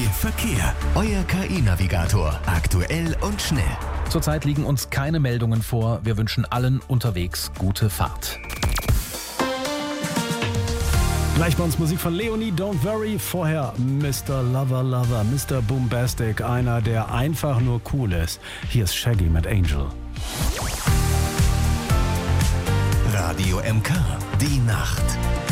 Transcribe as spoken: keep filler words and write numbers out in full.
Verkehr. Euer K I-Navigator. Aktuell und schnell. Zurzeit liegen uns keine Meldungen vor. Wir wünschen allen unterwegs gute Fahrt. Gleich bei uns Musik von Leonie, Don't Worry. Vorher Mister Lover Lover, Mister Boombastic, einer, der einfach nur cool ist. Hier ist Shaggy mit Angel. Radio M K, die Nacht.